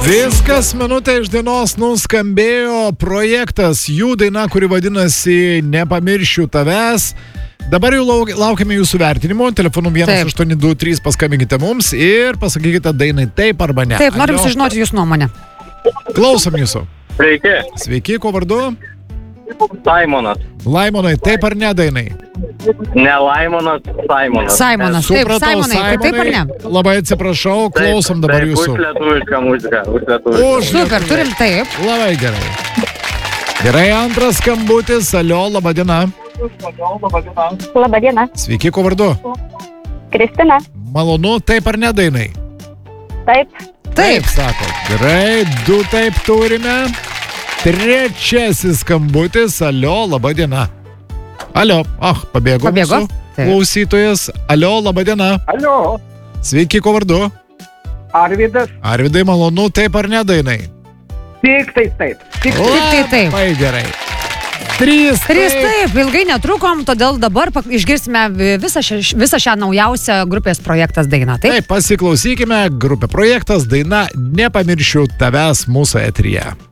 Viskas minutė iš dienos nuskambėjo projektas, jų daina, kuri vadinasi Nepamiršiu tavęs. Dabar jau laukiame jūsų vertinimo, telefonu 1823 paskambinkite mums ir pasakykite dainai taip arba ne. Taip, norim sužinoti jūsų nuomonę. Klausom jūsų. Sveiki. Sveiki, kuo vardu? Saimonas. Laimonai, taip ar ne dainai? Ne Laimonas, Saimonas. Saimonas, taip, Supratau, Saimonai, taip ar ne? Labai atsiprašau, klausom dabar jūsų. Už lietuvišką muziką, už lietuvišką. Super, turim taip. Labai gerai. Gerai, antras skambutis, alio, laba diena. Labadiena. Sveiki, kuo vardu? Kristina. Malonu, taip ar ne dainai? Taip. Taip. Sako. Gerai, du taip turime. Trečiasis skambutis, alio, laba diena. Alio, pabėgo mūsų klausytojas. Alio, laba diena. Alio, Sveiki, kuo vardu? Arvydas. Arvydai, malonu, taip ar ne dainai? Tik taip. taip. Labai gerai. Trys Taip, ilgai netrukom, todėl dabar išgirsime visą šią naujausią grupės projektas dainą. Taip, pasiklausykime, grupė projektas daina Nepamiršiu tavęs mūsų eteryje.